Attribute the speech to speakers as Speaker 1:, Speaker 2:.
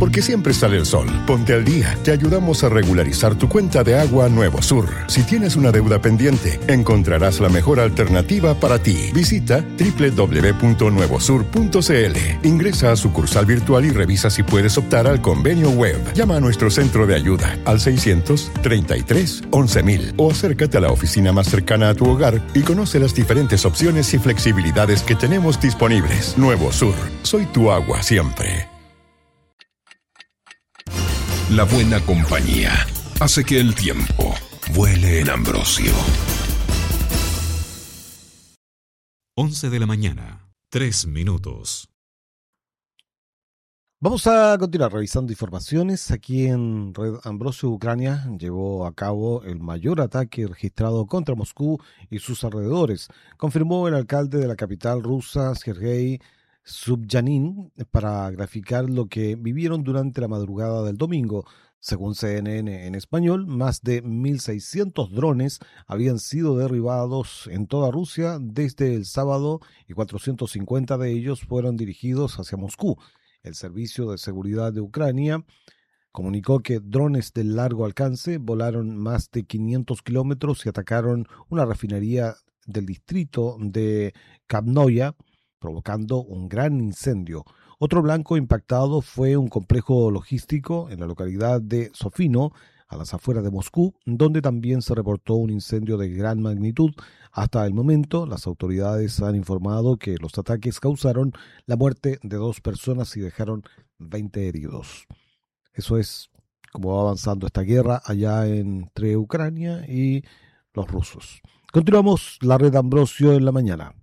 Speaker 1: porque siempre sale el sol. Ponte al día. Te ayudamos a regularizar tu cuenta de agua Nuevo Sur. Si tienes una deuda pendiente, encontrarás la mejor alternativa para ti. Visita www.nuevosur.cl. Ingresa a sucursal virtual y revisa si puedes optar al convenio web. Llama a nuestro centro de ayuda al 600-33-11.000 o acércate a la oficina más cercana a tu hogar y conoce las diferentes opciones y flexibilidades que tenemos disponibles. Nuevo Sur. Soy tu agua siempre.
Speaker 2: La buena compañía hace que el tiempo vuele en Ambrosio.
Speaker 3: 11 de la mañana, 3 minutos.
Speaker 4: Vamos a continuar revisando informaciones. Aquí en Red Ambrosio, Ucrania llevó a cabo el mayor ataque registrado contra Moscú y sus alrededores, confirmó el alcalde de la capital rusa, Sergei Sobyanin, para graficar lo que vivieron durante la madrugada del domingo. Según CNN en español, más de 1.600 drones habían sido derribados en toda Rusia desde el sábado y 450 de ellos fueron dirigidos hacia Moscú. El Servicio de Seguridad de Ucrania comunicó que drones de largo alcance volaron más de 500 kilómetros y atacaron una refinería del distrito de Kavnoya, provocando un gran incendio. Otro blanco impactado fue un complejo logístico en la localidad de Sofino, a las afueras de Moscú, donde también se reportó un incendio de gran magnitud. Hasta el momento, las autoridades han informado que los ataques causaron la muerte de 2 personas y dejaron 20 heridos. Eso es como va avanzando esta guerra allá entre Ucrania y los rusos. Continuamos la Red Ambrosio en la mañana.